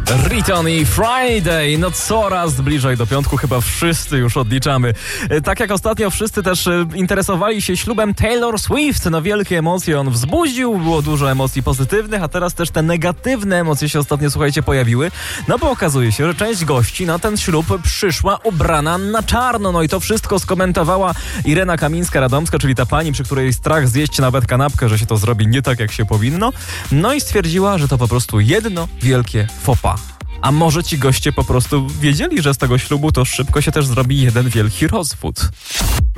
Riton i Friday, no coraz bliżej do piątku, chyba wszyscy już odliczamy. Tak jak ostatnio wszyscy też interesowali się ślubem Taylor Swift, no wielkie emocje on wzbudził, było dużo emocji pozytywnych, a teraz też te negatywne emocje się ostatnio, słuchajcie, pojawiły, no bo okazuje się, że część gości na ten ślub przyszła ubrana na czarno, no i to wszystko skomentowała Irena Kamińska-Radomska, czyli ta pani, przy której strach zjeść nawet kanapkę, że się to zrobi nie tak, jak się powinno, no i stwierdziła, że to po prostu jedno wielkie faux pas. A może ci goście po prostu wiedzieli, że z tego ślubu to szybko się też zrobi jeden wielki rozwód.